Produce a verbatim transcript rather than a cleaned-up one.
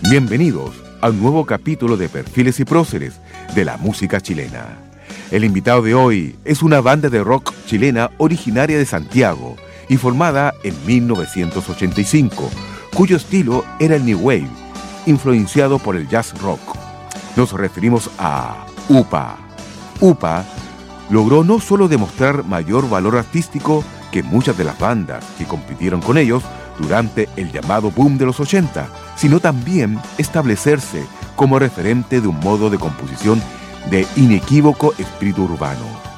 Bienvenidos a un nuevo capítulo de Perfiles y Próceres de la música chilena. El invitado de hoy es una banda de rock chilena originaria de Santiago y formada en mil novecientos ochenta y cinco, cuyo estilo era el New Wave, influenciado por el jazz rock. Nos referimos a UPA. UPA logró no solo demostrar mayor valor artístico que muchas de las bandas que compitieron con ellos durante el llamado boom de los ochenta, sino también establecerse como referente de un modo de composición de inequívoco espíritu urbano.